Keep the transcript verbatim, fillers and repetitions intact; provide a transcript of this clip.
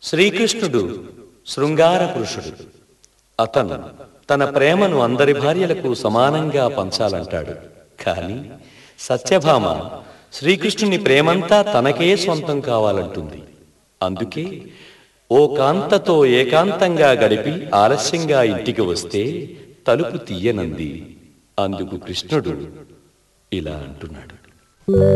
శ్రీకృష్ణుడు శృంగార పురుషుడు. అతను తన ప్రేమను అందరి భార్యలకు సమానంగా పంచాలంటాడు. కాని సత్యభామ శ్రీకృష్ణుని ప్రేమంతా తనకే సొంతం కావాలంటుంది. అందుకే ఓ కాంతతో ఏకాంతంగా గడిపి ఆలస్యంగా ఇంటికి వస్తే తలుపు తీయనంది. అందుకు కృష్ణుడు ఇలా అంటున్నాడు.